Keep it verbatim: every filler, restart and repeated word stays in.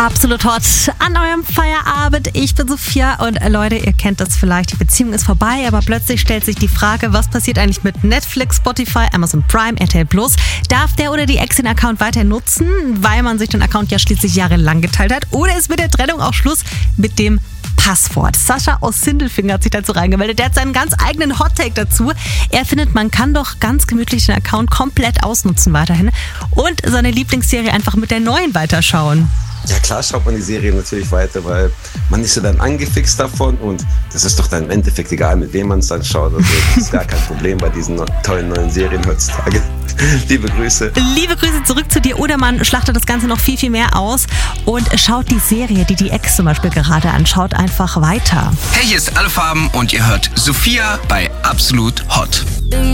Absolut hot an eurem Feierabend. Ich bin Sophia und äh, Leute, ihr kennt das vielleicht, die Beziehung ist vorbei, aber plötzlich stellt sich die Frage, was passiert eigentlich mit Netflix, Spotify, Amazon Prime, R T L Plus? Darf der oder die Ex den Account weiter nutzen, weil man sich den Account ja schließlich jahrelang geteilt hat? Oder ist mit der Trennung auch Schluss mit dem Passwort? Sascha aus Sindelfingen hat sich dazu reingemeldet. Der hat seinen ganz eigenen Hot-Take dazu. Er findet, man kann doch ganz gemütlich den Account komplett ausnutzen weiterhin und seine Lieblingsserie einfach mit der neuen weiterschauen. Ja klar schaut man die Serie natürlich weiter, weil man ist ja dann angefixt davon und das ist doch dann im Endeffekt egal, mit wem man es dann schaut. Also das ist gar kein Problem bei diesen tollen neuen Serien heutzutage. Liebe Grüße. Liebe Grüße zurück zu dir. Oder man schlachtet das Ganze noch viel, viel mehr aus und schaut die Serie, die die Ex zum Beispiel gerade anschaut, einfach weiter. Hey, hier ist Alle Farben und ihr hört Sophia bei Absolut Hot.